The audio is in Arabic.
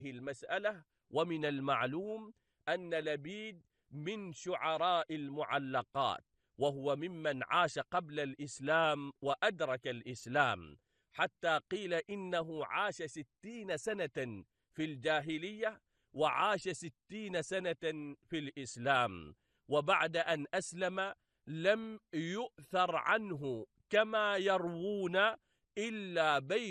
المسألة. ومن المعلوم أن لبيد من شعراء المعلقات، وهو ممن عاش قبل الإسلام وأدرك الإسلام، حتى قيل إنه عاش 60 سنة في الجاهلية وعاش 60 سنة في الإسلام، وبعد أن أسلم لم يؤثر عنه كما يروون إلا بيت